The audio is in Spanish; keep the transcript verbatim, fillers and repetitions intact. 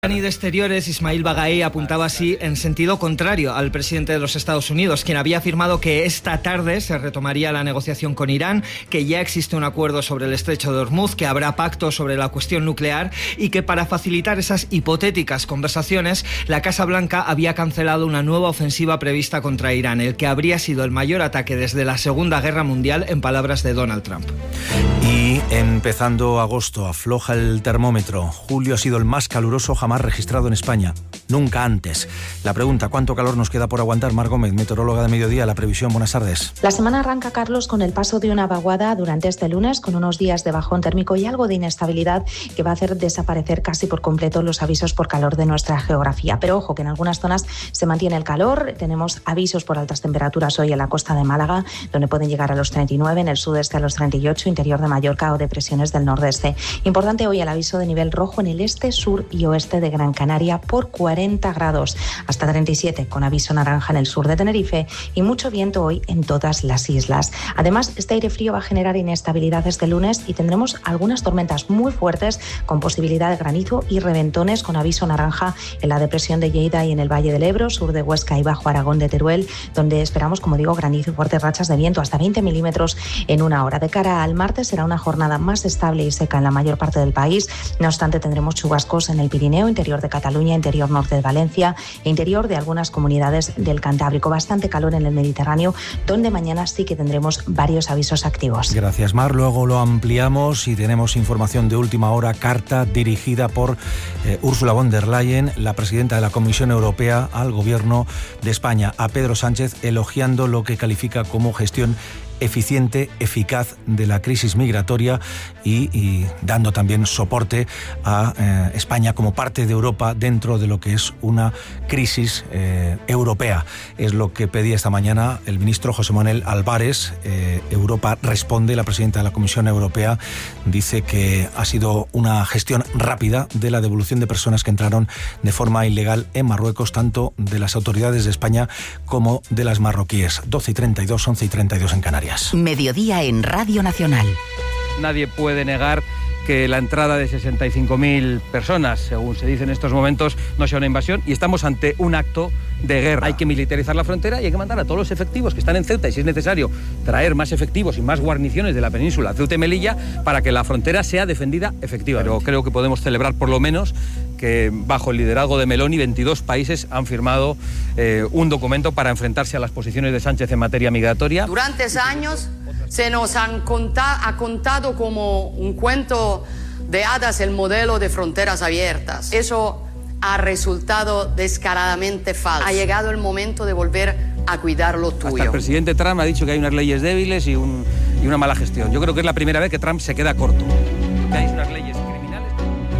De Exteriores, Ismail Baghaei, apuntaba así en sentido contrario al presidente de los Estados Unidos, quien había afirmado que esta tarde se retomaría la negociación con Irán, que ya existe un acuerdo sobre el estrecho de Hormuz, que habrá pacto sobre la cuestión nuclear y que para facilitar esas hipotéticas conversaciones, la Casa Blanca había cancelado una nueva ofensiva prevista contra Irán, el que habría sido el mayor ataque desde la Segunda Guerra Mundial, en palabras de Donald Trump. Y empezando agosto, afloja el termómetro. Julio ha sido el más caluroso jamás registrado en España. Nunca antes. La pregunta, ¿cuánto calor nos queda por aguantar? Mar Gómez, meteoróloga de Mediodía, la previsión. Buenas tardes. La semana arranca, Carlos, con el paso de una vaguada durante este lunes, con unos días de bajón térmico y algo de inestabilidad que va a hacer desaparecer casi por completo los avisos por calor de nuestra geografía. Pero ojo, que en algunas zonas se mantiene el calor. Tenemos avisos por altas temperaturas hoy en la costa de Málaga, donde pueden llegar a los treinta y nueve, en el sudeste a los treinta y ocho, interior de Mallorca o depresiones del nordeste. Importante hoy el aviso de nivel rojo en el este, sur y oeste de Gran Canaria por cuarenta grados, hasta treinta y siete con aviso naranja en el sur de Tenerife y mucho viento hoy en todas las islas. Además, este aire frío va a generar inestabilidad este lunes y tendremos algunas tormentas muy fuertes con posibilidad de granizo y reventones con aviso naranja en la depresión de Lleida y en el Valle del Ebro, sur de Huesca y Bajo Aragón de Teruel, donde esperamos, como digo, granizo y fuertes rachas de viento hasta veinte milímetros en una hora. De cara al martes será una jornada más estable y seca en la mayor parte del país. No obstante, tendremos chubascos en el Pirineo, interior de Cataluña, interior norte de Valencia e interior de algunas comunidades del Cantábrico. Bastante calor en el Mediterráneo, donde mañana sí que tendremos varios avisos activos. Gracias, Mar. Luego lo ampliamos y tenemos información de última hora, carta dirigida por eh, Ursula von der Leyen, la presidenta de la Comisión Europea, al Gobierno de España, a Pedro Sánchez, elogiando lo que califica como gestión eficiente, eficaz de la crisis migratoria y, y dando también soporte a eh, España como parte de Europa dentro de lo que es una crisis eh, europea. Es lo que pedía esta mañana el ministro José Manuel Álvarez. Eh, Europa responde, la presidenta de la Comisión Europea dice que ha sido una gestión rápida de la devolución de personas que entraron de forma ilegal en Marruecos, tanto de las autoridades de España como de las marroquíes. doce y treinta y dos, once y treinta y dos en Canarias. Mediodía en Radio Nacional. Nadie puede negar que la entrada de sesenta y cinco mil personas, según se dice en estos momentos, no sea una invasión y estamos ante un acto de guerra. Hay que militarizar la frontera y hay que mandar a todos los efectivos que están en Ceuta y, si es necesario, traer más efectivos y más guarniciones de la península, Ceuta y Melilla, para que la frontera sea defendida efectivamente. Pero creo que podemos celebrar por lo menos que bajo el liderazgo de Meloni veintidós países han firmado eh, un documento para enfrentarse a las posiciones de Sánchez en materia migratoria. Durante años se nos han contado, ha contado como un cuento de hadas el modelo de fronteras abiertas. Eso ha resultado descaradamente falso. Ha llegado el momento de volver a cuidar lo tuyo. Hasta el presidente Trump ha dicho que hay unas leyes débiles y, un, y una mala gestión. Yo creo que es la primera vez que Trump se queda corto. Que hay unas leyes